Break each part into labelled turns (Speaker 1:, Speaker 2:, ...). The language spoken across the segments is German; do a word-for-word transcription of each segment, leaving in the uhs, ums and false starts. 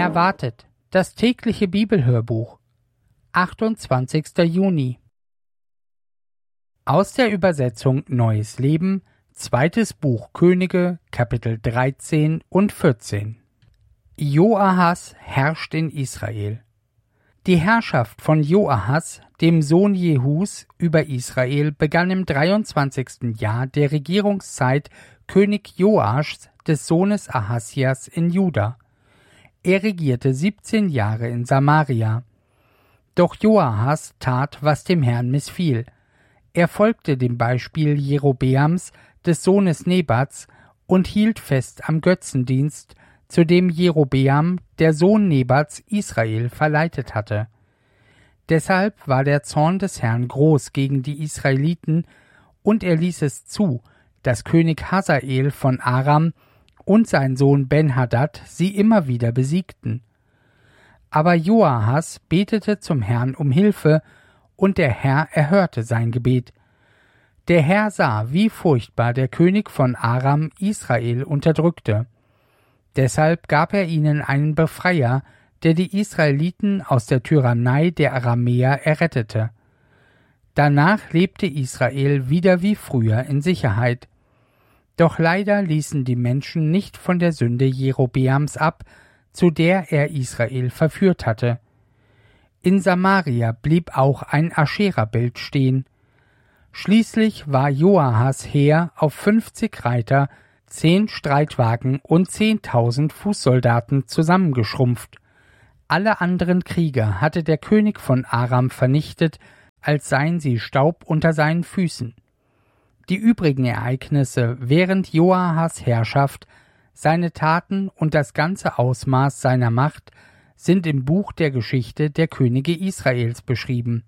Speaker 1: Erwartet, das tägliche Bibelhörbuch, achtundzwanzigster Juni. Aus der Übersetzung Neues Leben, zweites Buch Könige, Kapitel dreizehn und vierzehn. Joahas herrscht in Israel. Die Herrschaft von Joahas, dem Sohn Jehus, über Israel begann im dreiundzwanzigsten Jahr der Regierungszeit König Joaschs, des Sohnes Ahasjas, in Juda. Er regierte siebzehn Jahre in Samaria. Doch Joahas tat, was dem Herrn missfiel. Er folgte dem Beispiel Jerobeams, des Sohnes Nebats, und hielt fest am Götzendienst, zu dem Jerobeam, der Sohn Nebats, Israel verleitet hatte. Deshalb war der Zorn des Herrn groß gegen die Israeliten, und er ließ es zu, dass König Hasael von Aram und sein Sohn Ben-Hadad sie immer wieder besiegten. Aber Joahas betete zum Herrn um Hilfe, und der Herr erhörte sein Gebet. Der Herr sah, wie furchtbar der König von Aram Israel unterdrückte. Deshalb gab er ihnen einen Befreier, der die Israeliten aus der Tyrannei der Aramäer errettete. Danach lebte Israel wieder wie früher in Sicherheit. Doch leider ließen die Menschen nicht von der Sünde Jerobeams ab, zu der er Israel verführt hatte. In Samaria blieb auch ein Aschera-Bild stehen. Schließlich war Joahas Heer auf fünfzig Reiter, zehn Streitwagen und zehntausend Fußsoldaten zusammengeschrumpft. Alle anderen Krieger hatte der König von Aram vernichtet, als seien sie Staub unter seinen Füßen. Die übrigen Ereignisse während Joahas Herrschaft, seine Taten und das ganze Ausmaß seiner Macht sind im Buch der Geschichte der Könige Israels beschrieben.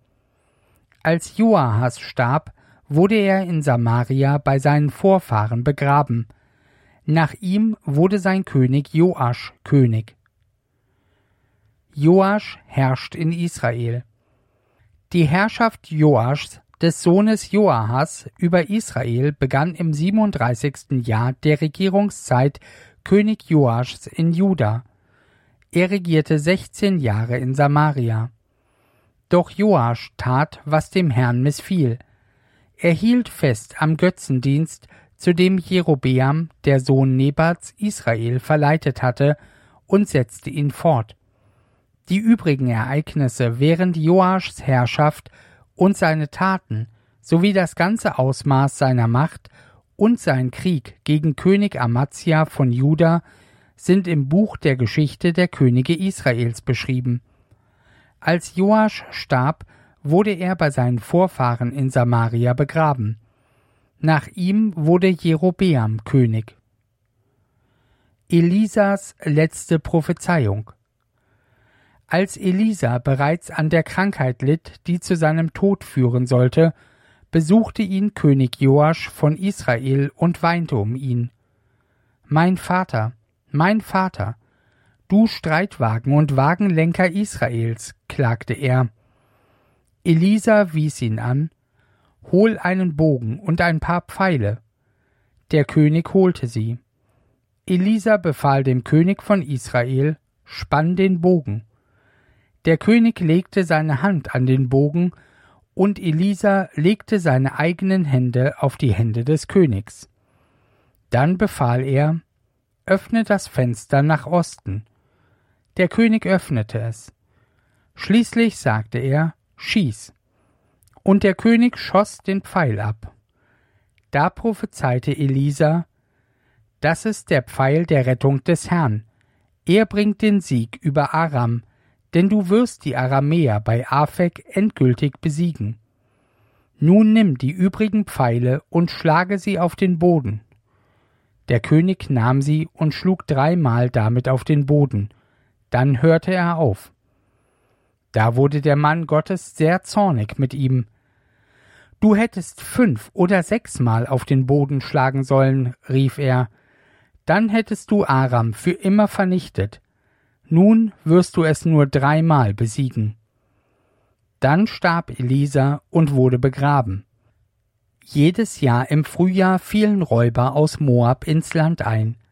Speaker 1: Als Joahas starb, wurde er in Samaria bei seinen Vorfahren begraben. Nach ihm wurde sein König Joasch König. Joasch herrscht in Israel. Die Herrschaft Joaschs, des Sohnes Joahas, über Israel begann im siebenunddreißigsten Jahr der Regierungszeit König Joaschs in Juda. Er regierte sechzehn Jahre in Samaria. Doch Joasch tat, was dem Herrn missfiel. Er hielt fest am Götzendienst, zu dem Jerobeam, der Sohn Nebats, Israel verleitet hatte, und setzte ihn fort. Die übrigen Ereignisse während Joaschs Herrschaft und seine Taten sowie das ganze Ausmaß seiner Macht und sein Krieg gegen König Amazia von Juda sind im Buch der Geschichte der Könige Israels beschrieben. Als Joasch starb, wurde er bei seinen Vorfahren in Samaria begraben. Nach ihm wurde Jerobeam König. Elisas letzte Prophezeiung. Als Elisa bereits an der Krankheit litt, die zu seinem Tod führen sollte, besuchte ihn König Joasch von Israel und weinte um ihn. »Mein Vater, mein Vater, du Streitwagen und Wagenlenker Israels«, klagte er. Elisa wies ihn an, »Hol einen Bogen und ein paar Pfeile.« Der König holte sie. Elisa befahl dem König von Israel, »Spann den Bogen.« Der König legte seine Hand an den Bogen, und Elisa legte seine eigenen Hände auf die Hände des Königs. Dann befahl er, »Öffne das Fenster nach Osten.« Der König öffnete es. Schließlich sagte er, »Schieß!« Und der König schoss den Pfeil ab. Da prophezeite Elisa, »Das ist der Pfeil der Rettung des Herrn. Er bringt den Sieg über Aram, denn du wirst die Aramäer bei Afek endgültig besiegen. Nun nimm die übrigen Pfeile und schlage sie auf den Boden.« Der König nahm sie und schlug dreimal damit auf den Boden. Dann hörte er auf. Da wurde der Mann Gottes sehr zornig mit ihm. »Du hättest fünf oder sechsmal auf den Boden schlagen sollen«, rief er. »Dann hättest du Aram für immer vernichtet. Nun wirst du es nur dreimal besiegen.« Dann starb Elisa und wurde begraben. Jedes Jahr im Frühjahr fielen Räuber aus Moab ins Land ein.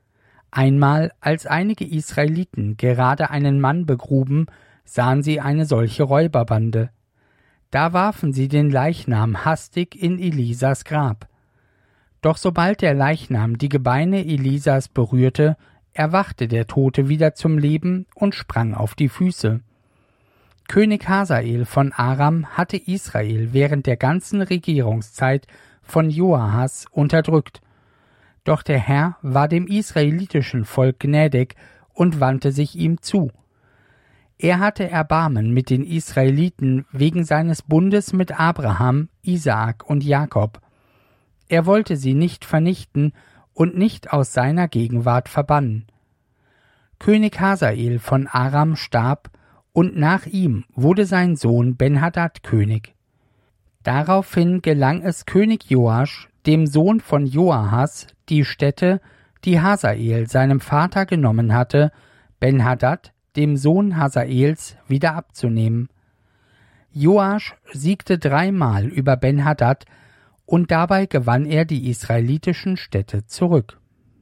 Speaker 1: Einmal, als einige Israeliten gerade einen Mann begruben, sahen sie eine solche Räuberbande. Da warfen sie den Leichnam hastig in Elisas Grab. Doch sobald der Leichnam die Gebeine Elisas berührte, erwachte der Tote wieder zum Leben und sprang auf die Füße. König Hasael von Aram hatte Israel während der ganzen Regierungszeit von Joahas unterdrückt. Doch der Herr war dem israelitischen Volk gnädig und wandte sich ihm zu. Er hatte Erbarmen mit den Israeliten wegen seines Bundes mit Abraham, Isaak und Jakob. Er wollte sie nicht vernichten und nicht aus seiner Gegenwart verbannen. König Hasael von Aram starb, und nach ihm wurde sein Sohn Ben-Hadad König. Daraufhin gelang es König Joasch, dem Sohn von Joahas, die Städte, die Hasael seinem Vater genommen hatte, Ben-Hadad, dem Sohn Hasaels, wieder abzunehmen. Joasch siegte dreimal über Ben-Hadad, und dabei gewann er die israelitischen Städte zurück.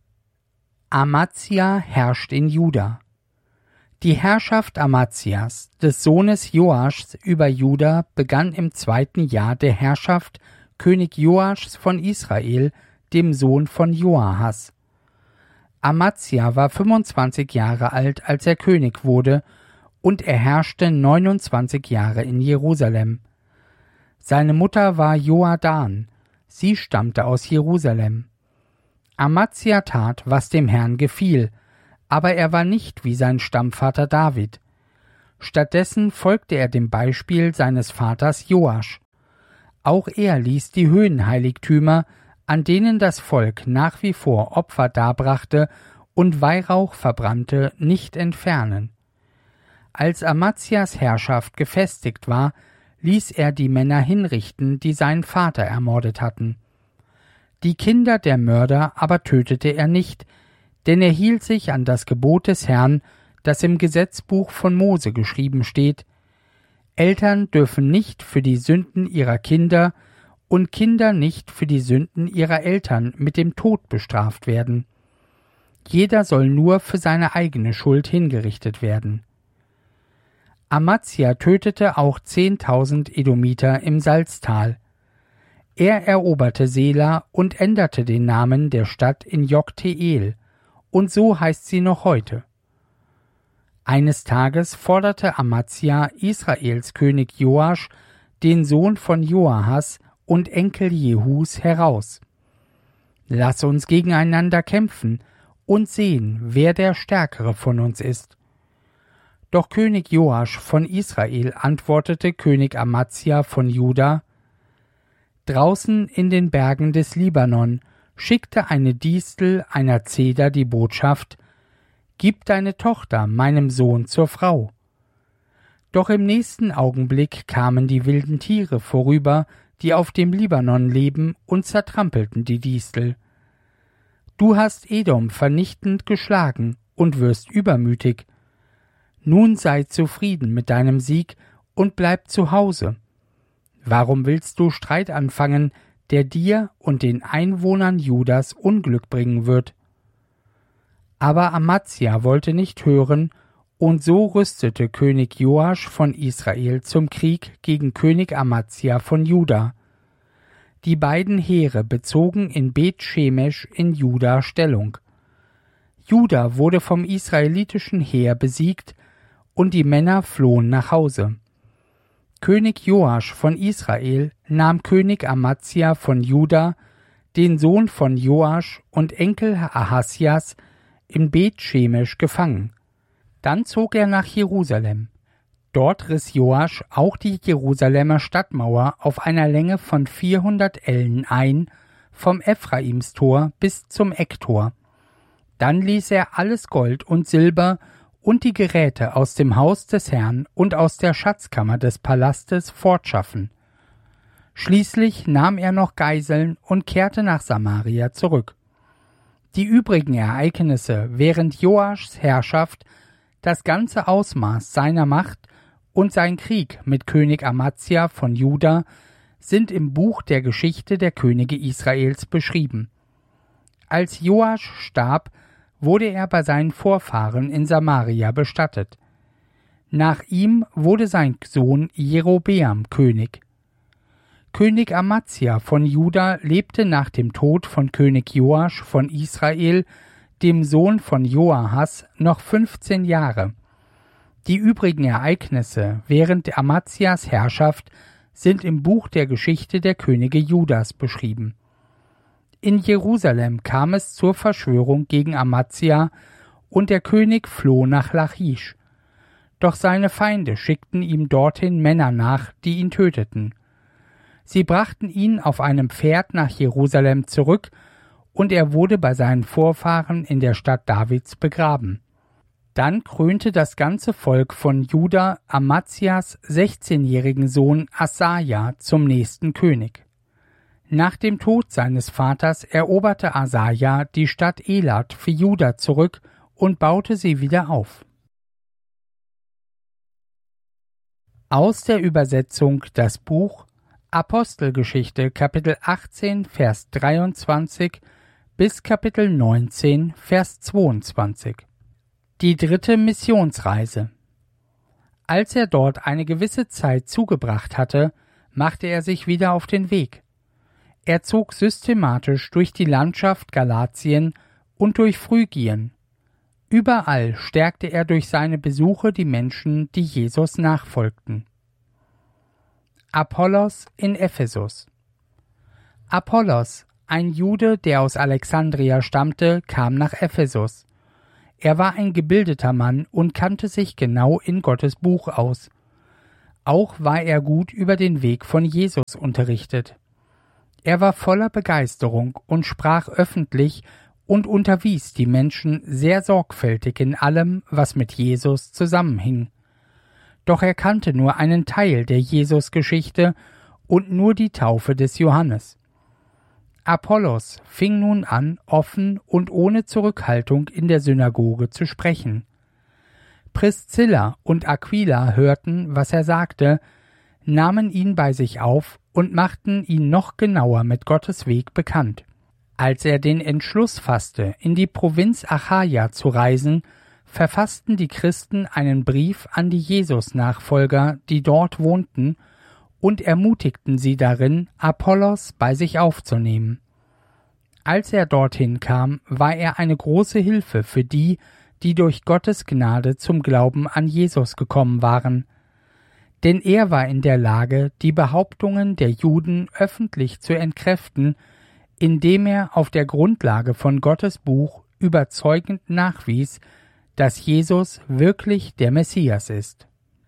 Speaker 1: Amazia herrscht in Juda. Die Herrschaft Amazias, des Sohnes Joaschs, über Juda begann im zweiten Jahr der Herrschaft König Joaschs von Israel, dem Sohn von Joahas. Amazia war fünfundzwanzig Jahre alt, als er König wurde, und er herrschte neunundzwanzig Jahre in Jerusalem. Seine Mutter war Joadan, sie stammte aus Jerusalem. Amazia tat, was dem Herrn gefiel, aber er war nicht wie sein Stammvater David. Stattdessen folgte er dem Beispiel seines Vaters Joasch. Auch er ließ die Höhenheiligtümer, an denen das Volk nach wie vor Opfer darbrachte und Weihrauch verbrannte, nicht entfernen. Als Amazias Herrschaft gefestigt war, ließ er die Männer hinrichten, die seinen Vater ermordet hatten. Die Kinder der Mörder aber tötete er nicht, denn er hielt sich an das Gebot des Herrn, das im Gesetzbuch von Mose geschrieben steht: Eltern dürfen nicht für die Sünden ihrer Kinder und Kinder nicht für die Sünden ihrer Eltern mit dem Tod bestraft werden. Jeder soll nur für seine eigene Schuld hingerichtet werden. Amazia tötete auch zehntausend Edomiter im Salztal. Er eroberte Sela und änderte den Namen der Stadt in Jokteel, und so heißt sie noch heute. Eines Tages forderte Amazia Israels König Joasch, den Sohn von Joahas und Enkel Jehus, heraus. Lass uns gegeneinander kämpfen und sehen, wer der Stärkere von uns ist. Doch König Joasch von Israel antwortete König Amazia von Juda: Draußen in den Bergen des Libanon schickte eine Distel einer Zeder die Botschaft: Gib deine Tochter meinem Sohn zur Frau. Doch im nächsten Augenblick kamen die wilden Tiere vorüber, die auf dem Libanon leben, und zertrampelten die Distel. Du hast Edom vernichtend geschlagen und wirst übermütig. Nun sei zufrieden mit deinem Sieg und bleib zu Hause. Warum willst du Streit anfangen, der dir und den Einwohnern Judas Unglück bringen wird? Aber Amazia wollte nicht hören, und so rüstete König Joasch von Israel zum Krieg gegen König Amazia von Juda. Die beiden Heere bezogen in Bet-Shemesh in Juda Stellung. Juda wurde vom israelitischen Heer besiegt, und die Männer flohen nach Hause. König Joasch von Israel nahm König Amazia von Juda, den Sohn von Joasch und Enkel Ahasias, in Bet-Shemesh gefangen. Dann zog er nach Jerusalem. Dort riss Joasch auch die Jerusalemer Stadtmauer auf einer Länge von vierhundert Ellen ein, vom Ephraimstor bis zum Ecktor. Dann ließ er alles Gold und Silber und die Geräte aus dem Haus des Herrn und aus der Schatzkammer des Palastes fortschaffen. Schließlich nahm er noch Geiseln und kehrte nach Samaria zurück. Die übrigen Ereignisse während Joaschs Herrschaft, das ganze Ausmaß seiner Macht und sein Krieg mit König Amazia von Juda sind im Buch der Geschichte der Könige Israels beschrieben. Als Joasch starb, wurde er bei seinen Vorfahren in Samaria bestattet. Nach ihm wurde sein Sohn Jerobeam König. König Amazia von Juda lebte nach dem Tod von König Joasch von Israel, dem Sohn von Joahas, noch fünfzehn Jahre. Die übrigen Ereignisse während Amazias Herrschaft sind im Buch der Geschichte der Könige Judas beschrieben. In Jerusalem kam es zur Verschwörung gegen Amazia und der König floh nach Lachisch. Doch seine Feinde schickten ihm dorthin Männer nach, die ihn töteten. Sie brachten ihn auf einem Pferd nach Jerusalem zurück, und er wurde bei seinen Vorfahren in der Stadt Davids begraben. Dann krönte das ganze Volk von Juda Amazias sechzehnjährigen Sohn Asaja zum nächsten König. Nach dem Tod seines Vaters eroberte Asaja die Stadt Elat für Juda zurück und baute sie wieder auf. Aus der Übersetzung das Buch Apostelgeschichte Kapitel achtzehn Vers dreiundzwanzig bis Kapitel neunzehn Vers zweiundzwanzig. Die dritte Missionsreise. Als er dort eine gewisse Zeit zugebracht hatte, machte er sich wieder auf den Weg. Er zog systematisch durch die Landschaft Galatien und durch Phrygien. Überall stärkte er durch seine Besuche die Menschen, die Jesus nachfolgten. Apollos in Ephesus. Apollos, ein Jude, der aus Alexandria stammte, kam nach Ephesus. Er war ein gebildeter Mann und kannte sich genau in Gottes Buch aus. Auch war er gut über den Weg von Jesus unterrichtet. Er war voller Begeisterung und sprach öffentlich und unterwies die Menschen sehr sorgfältig in allem, was mit Jesus zusammenhing. Doch er kannte nur einen Teil der Jesus-Geschichte und nur die Taufe des Johannes. Apollos fing nun an, offen und ohne Zurückhaltung in der Synagoge zu sprechen. Priscilla und Aquila hörten, was er sagte, nahmen ihn bei sich auf und machten ihn noch genauer mit Gottes Weg bekannt. Als er den Entschluss fasste, in die Provinz Achaia zu reisen, verfassten die Christen einen Brief an die Jesus-Nachfolger, die dort wohnten, und ermutigten sie darin, Apollos bei sich aufzunehmen. Als er dorthin kam, war er eine große Hilfe für die, die durch Gottes Gnade zum Glauben an Jesus gekommen waren. Denn er war in der Lage, die Behauptungen der Juden öffentlich zu entkräften, indem er auf der Grundlage von Gottes Buch überzeugend nachwies, dass Jesus wirklich der Messias ist.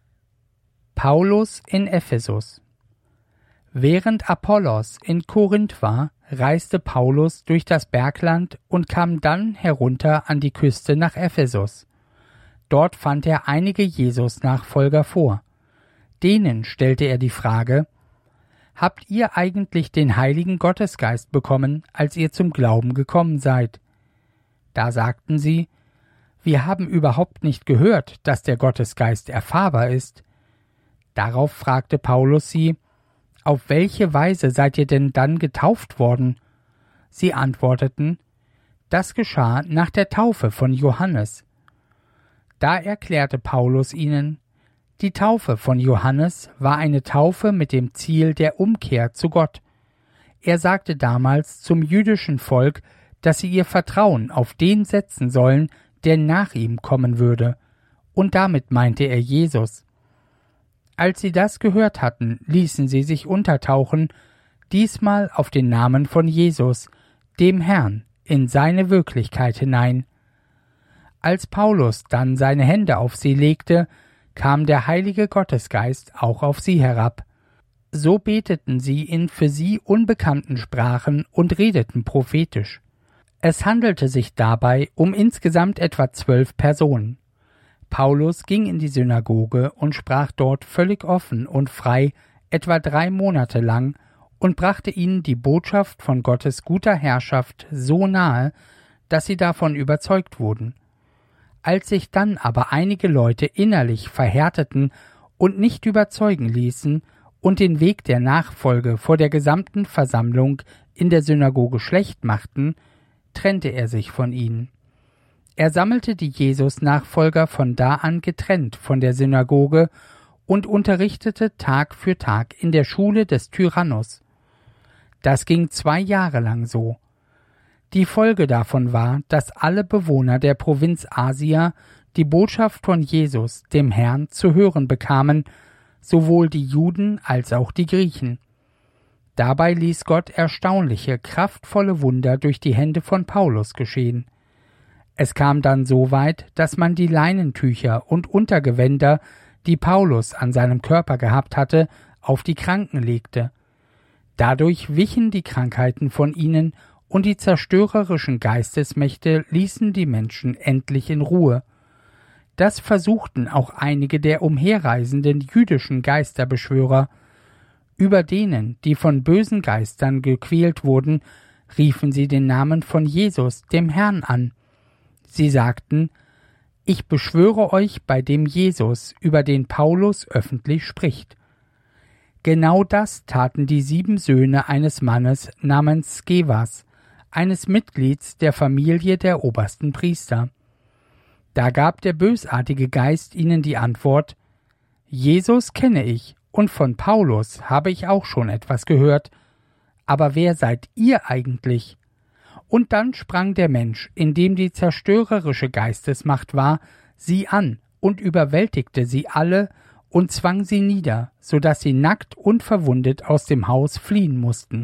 Speaker 1: Paulus in Ephesus. Während Apollos in Korinth war, reiste Paulus durch das Bergland und kam dann herunter an die Küste nach Ephesus. Dort fand er einige Jesus-Nachfolger vor. Denen stellte er die Frage: Habt ihr eigentlich den Heiligen Gottesgeist bekommen, als ihr zum Glauben gekommen seid? Da sagten sie: Wir haben überhaupt nicht gehört, dass der Gottesgeist erfahrbar ist. Darauf fragte Paulus sie: Auf welche Weise seid ihr denn dann getauft worden? Sie antworteten: Das geschah nach der Taufe von Johannes. Da erklärte Paulus ihnen: Die Taufe von Johannes war eine Taufe mit dem Ziel der Umkehr zu Gott. Er sagte damals zum jüdischen Volk, dass sie ihr Vertrauen auf den setzen sollen, der nach ihm kommen würde, und damit meinte er Jesus. Als sie das gehört hatten, ließen sie sich untertauchen, diesmal auf den Namen von Jesus, dem Herrn, in seine Wirklichkeit hinein. Als Paulus dann seine Hände auf sie legte, kam der Heilige Gottesgeist auch auf sie herab. So beteten sie in für sie unbekannten Sprachen und redeten prophetisch. Es handelte sich dabei um insgesamt etwa zwölf Personen. Paulus ging in die Synagoge und sprach dort völlig offen und frei, etwa drei Monate lang, und brachte ihnen die Botschaft von Gottes guter Herrschaft so nahe, dass sie davon überzeugt wurden. Als sich dann aber einige Leute innerlich verhärteten und nicht überzeugen ließen und den Weg der Nachfolge vor der gesamten Versammlung in der Synagoge schlecht machten, trennte er sich von ihnen. Er sammelte die Jesus-Nachfolger von da an getrennt von der Synagoge und unterrichtete Tag für Tag in der Schule des Tyrannus. Das ging zwei Jahre lang so. Die Folge davon war, dass alle Bewohner der Provinz Asia die Botschaft von Jesus, dem Herrn, zu hören bekamen, sowohl die Juden als auch die Griechen. Dabei ließ Gott erstaunliche, kraftvolle Wunder durch die Hände von Paulus geschehen. Es kam dann so weit, dass man die Leinentücher und Untergewänder, die Paulus an seinem Körper gehabt hatte, auf die Kranken legte. Dadurch wichen die Krankheiten von ihnen und die zerstörerischen Geistesmächte ließen die Menschen endlich in Ruhe. Das versuchten auch einige der umherreisenden jüdischen Geisterbeschwörer. Über denen, die von bösen Geistern gequält wurden, riefen sie den Namen von Jesus, dem Herrn, an. Sie sagten: Ich beschwöre euch bei dem Jesus, über den Paulus öffentlich spricht. Genau das taten die sieben Söhne eines Mannes namens Skevas, eines Mitglieds der Familie der obersten Priester. Da gab der bösartige Geist ihnen die Antwort: Jesus kenne ich, und von Paulus habe ich auch schon etwas gehört. Aber wer seid ihr eigentlich? Und dann sprang der Mensch, in dem die zerstörerische Geistesmacht war, sie an und überwältigte sie alle und zwang sie nieder, so dass sie nackt und verwundet aus dem Haus fliehen mussten.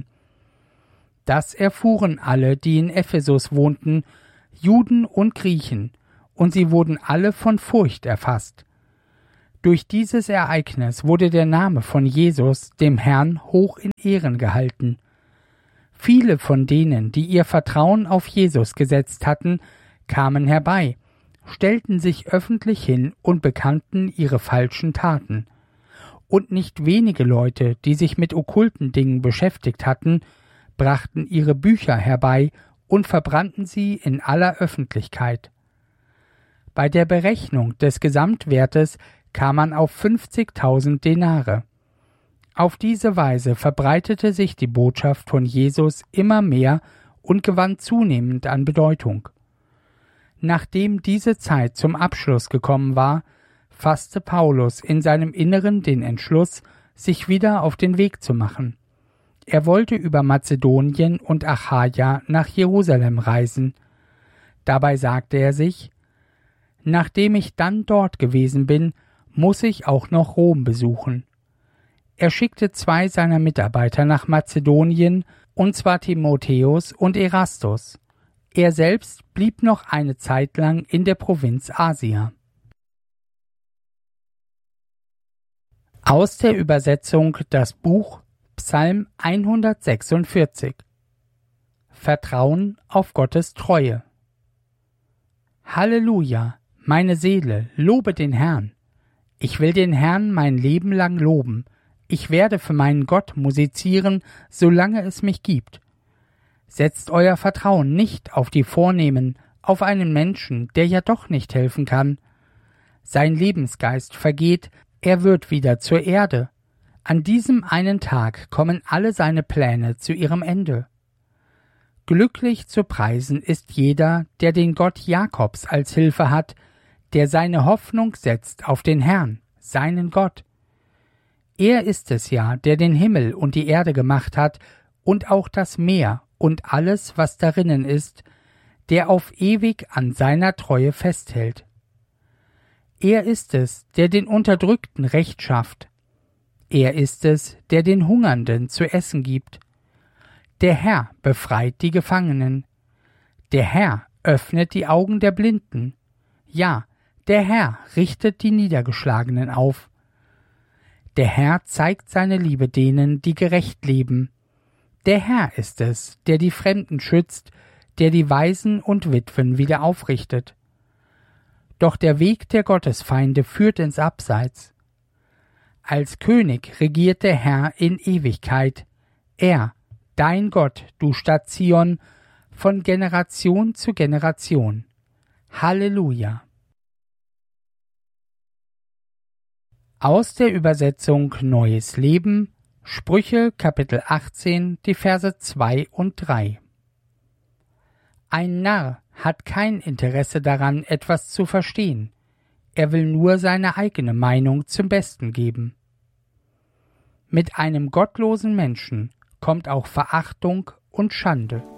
Speaker 1: Das erfuhren alle, die in Ephesus wohnten, Juden und Griechen, und sie wurden alle von Furcht erfasst. Durch dieses Ereignis wurde der Name von Jesus, dem Herrn, hoch in Ehren gehalten. Viele von denen, die ihr Vertrauen auf Jesus gesetzt hatten, kamen herbei, stellten sich öffentlich hin und bekannten ihre falschen Taten. Und nicht wenige Leute, die sich mit okkulten Dingen beschäftigt hatten, brachten ihre Bücher herbei und verbrannten sie in aller Öffentlichkeit. Bei der Berechnung des Gesamtwertes kam man auf fünfzigtausend Denare. Auf diese Weise verbreitete sich die Botschaft von Jesus immer mehr und gewann zunehmend an Bedeutung. Nachdem diese Zeit zum Abschluss gekommen war, fasste Paulus in seinem Inneren den Entschluss, sich wieder auf den Weg zu machen. Er wollte über Mazedonien und Achaia nach Jerusalem reisen. Dabei sagte er sich: Nachdem ich dann dort gewesen bin, muss ich auch noch Rom besuchen. Er schickte zwei seiner Mitarbeiter nach Mazedonien, und zwar Timotheus und Erastus. Er selbst blieb noch eine Zeit lang in der Provinz Asia. Aus der Übersetzung das Buch Psalm hundertsechsundvierzig. Vertrauen auf Gottes Treue. Halleluja, meine Seele, lobe den Herrn. Ich will den Herrn mein Leben lang loben. Ich werde für meinen Gott musizieren, solange es mich gibt. Setzt euer Vertrauen nicht auf die Vornehmen, auf einen Menschen, der ja doch nicht helfen kann. Sein Lebensgeist vergeht, er wird wieder zur Erde. An diesem einen Tag kommen alle seine Pläne zu ihrem Ende. Glücklich zu preisen ist jeder, der den Gott Jakobs als Hilfe hat, der seine Hoffnung setzt auf den Herrn, seinen Gott. Er ist es ja, der den Himmel und die Erde gemacht hat und auch das Meer und alles, was darinnen ist, der auf ewig an seiner Treue festhält. Er ist es, der den Unterdrückten Recht schafft. Er ist es, der den Hungernden zu essen gibt. Der Herr befreit die Gefangenen. Der Herr öffnet die Augen der Blinden. Ja, der Herr richtet die Niedergeschlagenen auf. Der Herr zeigt seine Liebe denen, die gerecht leben. Der Herr ist es, der die Fremden schützt, der die Waisen und Witwen wieder aufrichtet. Doch der Weg der Gottesfeinde führt ins Abseits. Als König regiert der Herr in Ewigkeit. Er, dein Gott, du Stadt Zion, von Generation zu Generation. Halleluja. Aus der Übersetzung Neues Leben, Sprüche Kapitel achtzehn, die Verse zwei und drei. Ein Narr hat kein Interesse daran, etwas zu verstehen. Er will nur seine eigene Meinung zum Besten geben. Mit einem gottlosen Menschen kommt auch Verachtung und Schande.